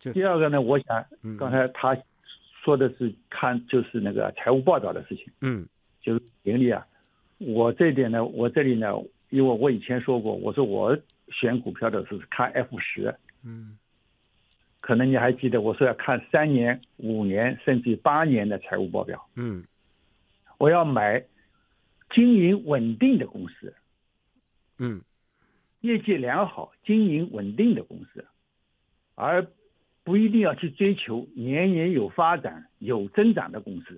第二个呢，我想刚才他说的是就是那个财务报表的事情，就是盈利啊。我这点呢，我这里呢，因为我以前说过，我说我选股票的时候是看 F10，可能你还记得我说要看3年、5年甚至8年的财务报表，我要买经营稳定的公司，业绩良好、经营稳定的公司，而不一定要去追求年年有发展、有增长的公司。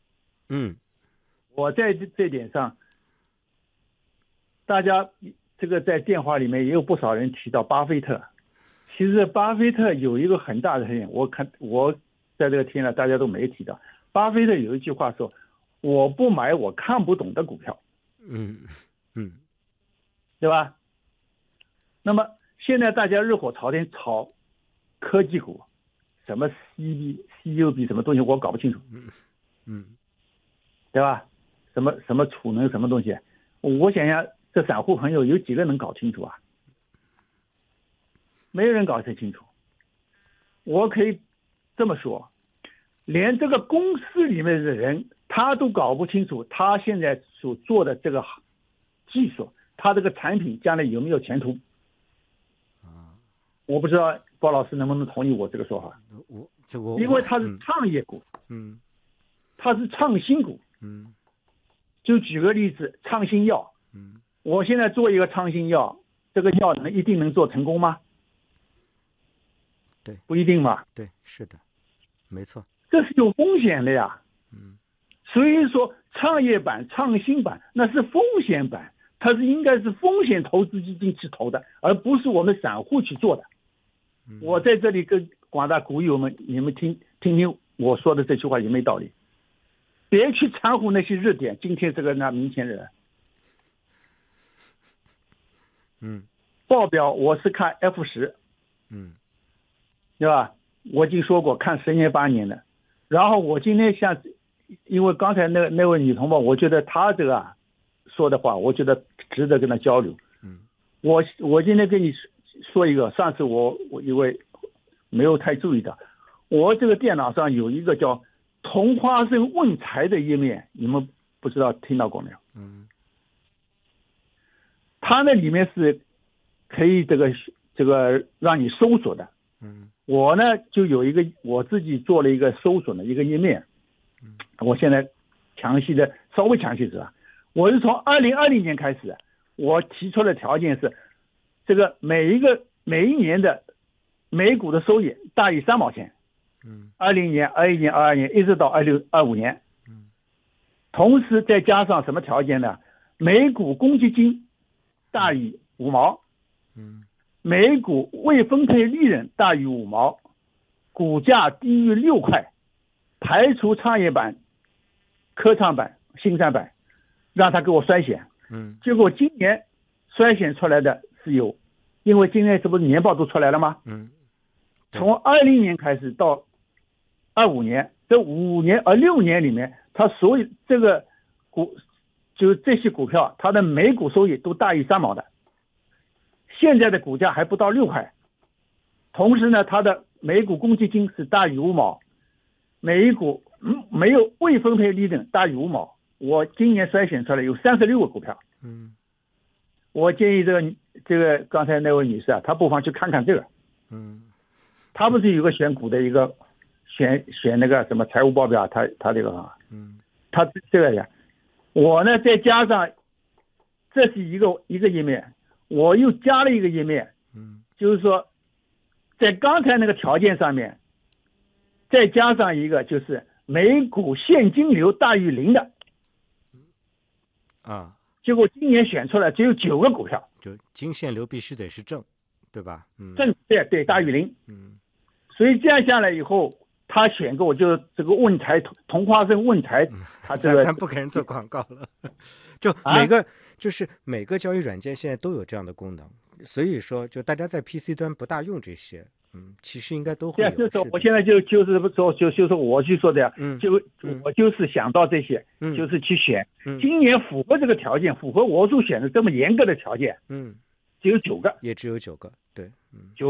我在这点上，大家这个在电话里面也有不少人提到巴菲特。其实巴菲特有一个很大的特点，我在这个天呢，大家都没提到。巴菲特有一句话说：“我不买我看不懂的股票。”对吧？那么现在大家热火朝天炒科技股，什么 CUB 什么东西我搞不清楚，对吧？什么储能什么东西，我想想，这散户朋友有几个能搞清楚啊？没人搞得清楚。我可以这么说，连这个公司里面的人他都搞不清楚，他现在所做的这个技术，他这个产品将来有没有前途？我不知道包老师能不能同意我这个说法。因为它是创业股，它是创新股，就举个例子，创新药，我现在做一个创新药，这个药一定能做成功吗？ 对， 不一定嘛。 对，是的，没错， 这是有风险的呀。所以说创业板、创新板那是风险板，它应该是风险投资基金去投的，而不是我们散户去做的。我在这里跟广大股友们，你们听听我说的这句话有没有道理？别去掺和那些热点，今天这个那明天人。报表我是看 F10，对吧？我已经说过看10年8年的。然后我今天因为刚才那位女同胞，我觉得她这个说的话，我觉得值得跟她交流。我今天跟你说一个，上次我因为没有太注意到，我这个电脑上有一个叫同花顺问财的页面，你们不知道听到过没有？它那里面是可以这个让你搜索的。我呢就有一个我自己做了一个搜索的一个页面。我现在稍微详细是吧？我是从2020年开始，我提出的条件是，这个每一年的每股的收益大于3毛钱。20年、21年、22年一直到25年。同时再加上什么条件呢？每股公积金大于5毛。每股未分配利润大于5毛，股价低于6块，排除创业板、科创板、新三板，让他给我筛选。结果今年筛选出来的是因为今年这不是年报都出来了吗？从20年开始到25年，这6年里面，它所有这个就是这些股票，它的每股收益都大于3毛的。现在的股价还不到6块，同时呢，它的每股公积金是大于5毛，每一股没有未分配利润大于5毛。我今年筛选出来有36个股票。我建议这个刚才那位女士啊，她不妨去看看这个。她不是有个选股的一个选那个什么财务报表，她这个啊，她这个呀，我呢再加上这是一个页面。我又加了一个页面，就是说，在刚才那个条件上面，再加上一个就是每股现金流大于0的，结果今年选出来只有9个股票， 就净现流必须得是正，对吧？ 正对大于0。所以这样下来以后，他选给我就是这个问财同花顺问财，他这个咱不给人做广告了，就每个交易软件现在都有这样的功能，所以说就大家在 PC 端不大用这些，其实应该都会有。 就是我现在就是说我去说的呀，我就是想到这些，就是去选。今年符合这个条件，符合我所选的这么严格的条件，只有9个， 也只有9个，对，